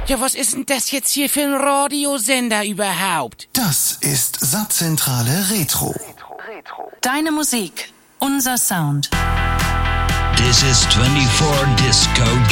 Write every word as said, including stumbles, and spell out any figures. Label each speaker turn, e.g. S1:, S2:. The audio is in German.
S1: Ja, was ist denn das jetzt hier für ein Radiosender überhaupt?
S2: Das ist Satzzentrale Retro.
S3: Deine Musik, unser Sound.
S4: This is twenty-four Disco